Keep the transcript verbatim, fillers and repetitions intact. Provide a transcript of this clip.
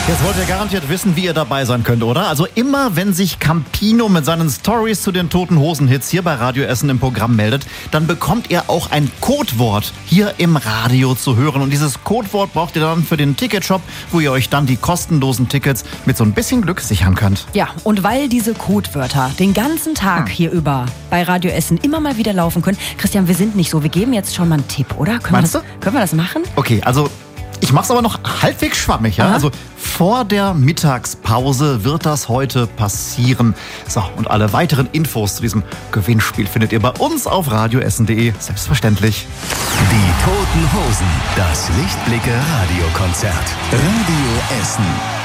Jetzt wollt ihr garantiert wissen, wie ihr dabei sein könnt, oder? Also immer, wenn sich Campino mit seinen Stories zu den Toten Hosen-Hits hier bei Radio Essen im Programm meldet, dann bekommt ihr auch ein Codewort hier im Radio zu hören. Und dieses Codewort braucht ihr dann für den Ticketshop, wo ihr euch dann die kostenlosen Tickets mit so ein bisschen Glück sichern könnt. Ja, und weil diese Codewörter den ganzen Tag hm. hier über bei Radio Essen immer mal wieder laufen können. Christian, wir sind nicht so. Wir geben jetzt schon mal einen Tipp, oder? Können Meinst wir das, du? Können wir das machen? Okay, also ich mach's aber noch halbwegs schwammig, ja? Aha. Also vor der Mittagspause wird das heute passieren. So, und alle weiteren Infos zu diesem Gewinnspiel findet ihr bei uns auf radioessen punkt de, selbstverständlich. Die Toten Hosen, das Lichtblicke Radiokonzert. Radio Essen.